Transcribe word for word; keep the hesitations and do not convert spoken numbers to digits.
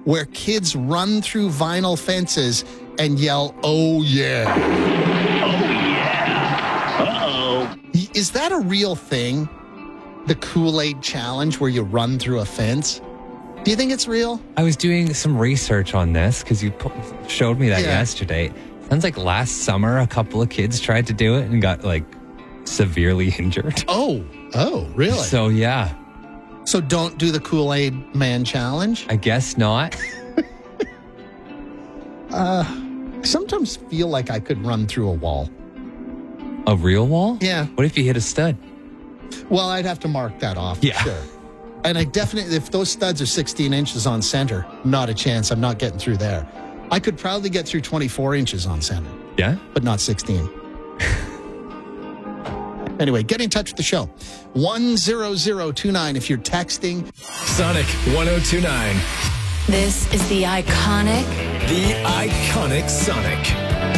where kids run through vinyl fences and yell, "Oh, yeah." Oh, yeah. Uh-oh. Is that a real thing? The Kool-Aid challenge where you run through a fence? Do you think it's real? I was doing some research on this because you po- showed me that Yeah. yesterday. Sounds like last summer a couple of kids tried to do it and got like severely injured. Oh, oh, really? So yeah, So don't do the Kool-Aid Man challenge? I guess not. I sometimes feel like I could run through a wall. A real wall? Yeah. What if you hit a stud? Well, I'd have to mark that off for Yeah. sure. And I definitely, if those studs are sixteen inches on center, not a chance. I'm not getting through there. I could probably get through twenty-four inches on center, Yeah. but not sixteen. Anyway, get in touch with the show. one zero zero two nine if you're texting. Sonic one oh two nine. This is the iconic The iconic Sonic.